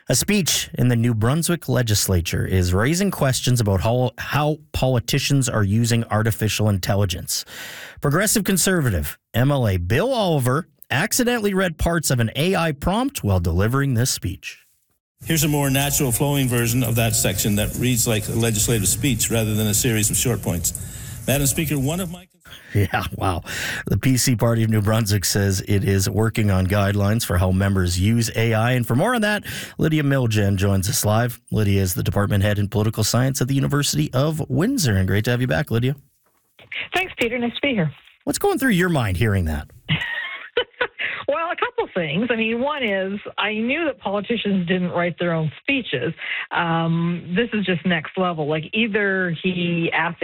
A speech in the New Brunswick legislature is raising questions about how politicians are using artificial intelligence. Progressive Conservative MLA Bill Oliver accidentally read parts of an AI prompt while delivering this speech. Here's a more natural flowing version of that section that reads like a legislative speech rather than a series of short points. Madam Speaker, one of my... Yeah, wow. The PC Party of New Brunswick says it is working on guidelines for how members use AI. And for more on that, Lydia Miljan joins us live. Lydia is the department head in political science at the University of Windsor. And great to have you back, Lydia. Thanks, Peter. Nice to be here. What's going through your mind hearing that? Well, a couple things. I mean, one is I knew that politicians didn't write their own speeches. This is just next level. Like either he asked